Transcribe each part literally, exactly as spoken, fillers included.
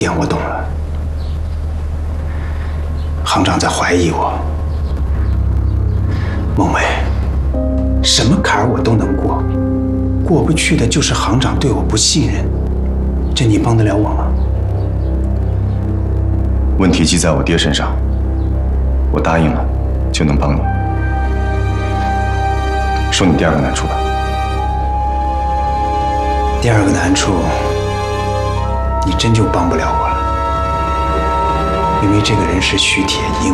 点我懂了，行长在怀疑我。孟伟，什么坎儿我都能过，过不去的就是行长对我不信任，这你帮得了我吗？ 问题记在我爹身上，我答应了就能帮你。说你第二个难处吧。 第二个难处，你真就帮不了我了，因为这个人是徐铁英。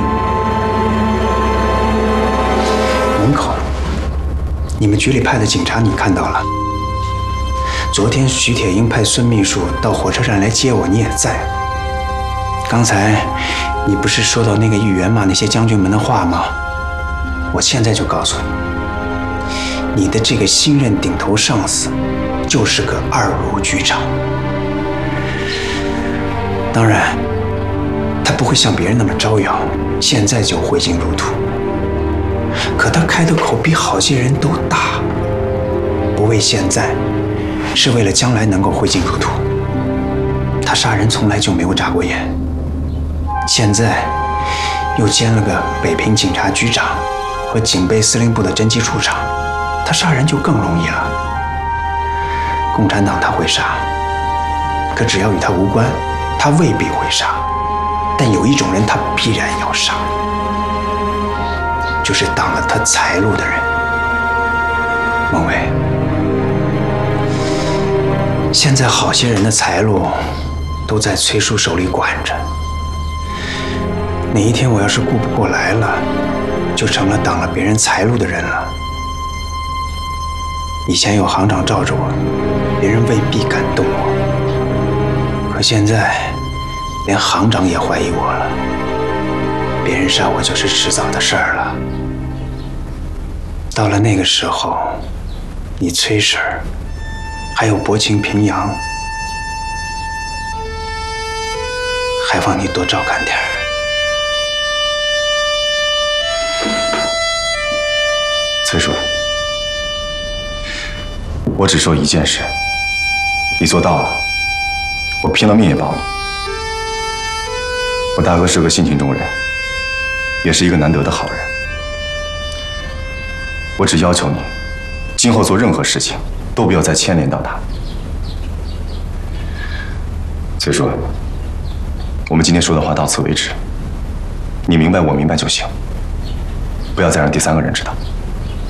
门口，你们局里派的警察你看到了。昨天徐铁英派孙秘书到火车站来接我，你也在。刚才你不是说到那个议员骂那些将军们的话吗？我现在就告诉你，你的这个新任顶头上司就是个二如局长。当然，他不会像别人那么招摇，现在就挥金如土。可他开的口比好些人都大，不为现在，是为了将来能够挥金如土。他杀人从来就没有眨过眼，现在又兼了个北平警察局长和警备司令部的侦缉处长，他杀人就更容易了。共产党他会杀，可只要与他无关，他未必会杀。但有一种人他必然要杀，就是挡了他财路的人。孟伟，现在好些人的财路都在崔叔手里管着，哪一天我要是顾不过来了，就成了挡了别人财路的人了。以前有行长罩着我，别人未必敢动我，可现在连行长也怀疑我了，别人杀我就是迟早的事儿了。到了那个时候，你崔婶儿还有薄情平阳，还望你多照看点儿。 崔叔，我只说一件事，你做到了，我拼了命也帮你。我大哥是个性情中人，也是一个难得的好人。我只要求你，今后做任何事情都不要再牵连到他。崔叔，我们今天说的话到此为止，你明白我明白就行，不要再让第三个人知道。